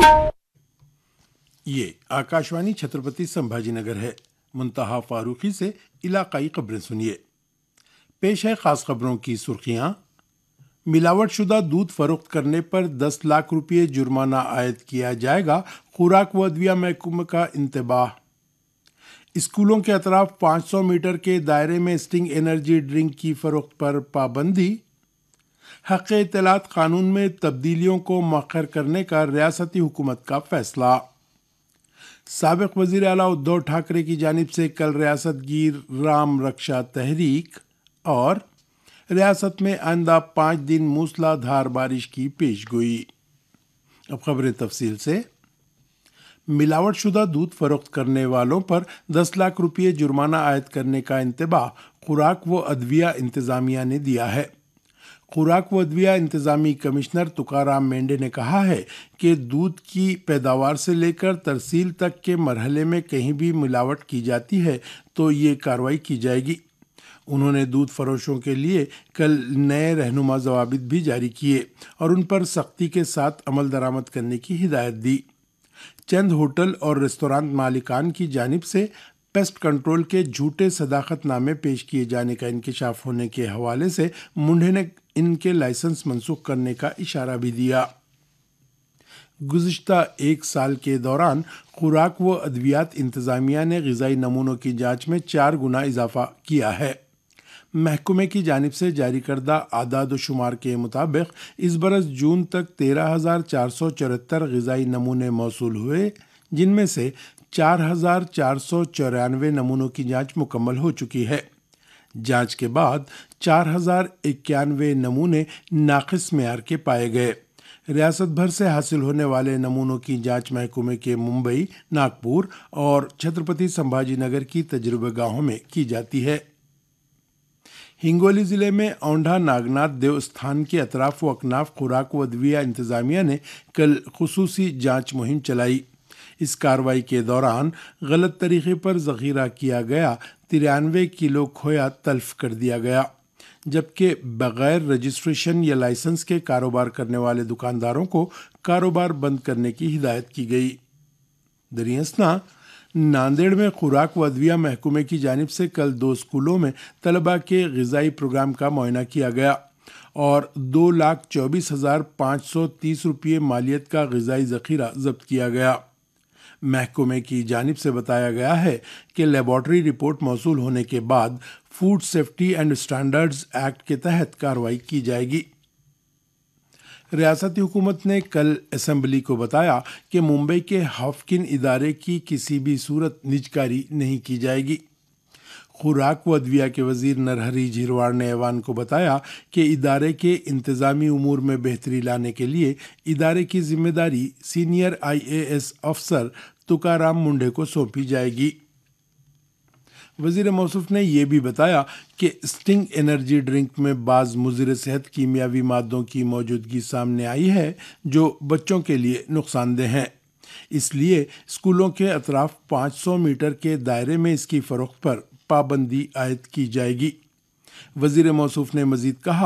ये आकाशवाणी छत्रपति संभाजी नगर है। मुंतहा फारूकी से इलाकाई खबरें सुनिए। पेश है खास खबरों की सुर्खियां। मिलावटशुदा दूध फरोख्त करने पर 10 लाख रुपये जुर्माना आयद किया जाएगा। खुराक व अदविया महकमे का इंतबाह। स्कूलों के अतराफ 500 मीटर के दायरे में स्टिंग एनर्जी ड्रिंक की फरोख्त पर पाबंदी। हक़ इत्तलात कानून में तब्दीलियों को मौखर करने का रियासती हुकूमत का फैसला। साबिक वज़ीर आला उद्धव ठाकरे की जानिब से कल रियासत गिर राम रक्षा तहरीक और रियासत में आइंदा 5 दिन मूसलाधार बारिश की पेशगोई। अब खबरें तफसील से। मिलावटशुदा दूध फरोख्त करने वालों पर 10 लाख रुपये जुर्माना आयद करने का इंतबाह खुराक व अदविया इंतजामिया ने दिया है। खुराक व अदविया इंतजामी कमिश्नर तुकाराम मेंढे ने कहा है कि दूध की पैदावार से लेकर तरसील तक के मरहले में कहीं भी मिलावट की जाती है तो ये कार्रवाई की जाएगी। उन्होंने दूध फरोशों के लिए कल नए रहनुमा ज़वाबित भी जारी किए और उन पर सख्ती के साथ अमल दरामद करने की हिदायत दी। चंद होटल और रेस्तोरां मालिकान की जानिब से पेस्ट कंट्रोल के झूठे सदाकतनामे पेश किए जाने का इंकशाफ होने के हवाले से मुंडे ने इनके लाइसेंस मनसूख करने का इशारा भी दिया। गुज़िश्ता 1 साल के दौरान खुराक व अद्वियात इंतज़ामिया ने ग़िज़ाई नमूनों की जांच में 4 गुना इजाफा किया है। महकमे की जानिब से जारी करदा आदाद व शुमार के मुताबिक इस बरस जून तक 13,474 ग़िज़ाई नमूने मौसूल हुए, जिनमें से 4,494 नमूनों की जांच मुकम्मल हो चुकी है। जांच के बाद 4,091 नमूने नाक़िस मेयार के पाए गए। रियासत भर से हासिल होने वाले नमूनों की जांच महकमे के मुंबई, नागपुर और छत्रपति संभाजी नगर की तजुर्बेगाहों में की जाती है। हिंगोली ज़िले में औंढा नागनाथ देवस्थान के अतराफ व अकनाफ खुराक व अदविया इंतज़ामिया ने कल खुसूसी जांच मुहिम चलाई। इस कार्रवाई के दौरान गलत तरीके पर ज़ख़ीरा किया गया 93 किलो खोया तल्फ कर दिया गया, जबकि बग़ैर रजिस्ट्रेशन या लाइसेंस के कारोबार करने वाले दुकानदारों को कारोबार बंद करने की हिदायत की गई। दरियासना नांदेड़ में खुराक व अदविया महकमे की जानिब से कल 2 स्कूलों में तलबा के ग़िज़ाई प्रोग्राम का मुआयना किया गया और 2,24,530 रुपये मालियत का ग़िज़ाई ज़ख़ीरा ज़ब्त किया गया। महकमे की जानिब से बताया गया है कि लेबॉर्ट्री रिपोर्ट मौसूल होने के बाद food safety and standards act के तहत कार्रवाई की जाएगी। रियासती हुकूमत ने कल असम्बली को बताया कि मुंबई के हाफकिन इदारे की किसी भी सूरत निजकारी नहीं की जाएगी। खुराक व अदविया के वज़ीर नरहरी झिरवाड़ ने ऐवान को बताया कि इदारे के इंतज़ामी उमूर में बेहतरी लाने के लिए इदारे की जिम्मेदारी सीनियर IAS अफसर तुकाराम मुंडे को सौंपी जाएगी। वज़ीर मौसूफ ने यह भी बताया कि स्टिंग एनर्जी ड्रिंक में बाज़ मुज़िर सेहत कीमियावी मादों की मौजूदगी सामने आई है जो बच्चों के लिए नुकसानदेह हैं। इसलिए स्कूलों के अतराफ 500 मीटर के दायरे में इसकी फ़रोख्त पर पाबंदी आयद की जाएगी। वज़ीर मौसूफ ने मज़ीद कहा